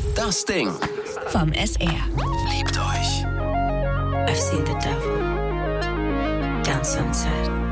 Das Ding vom SR. Liebt euch. I've seen the devil down Sunset.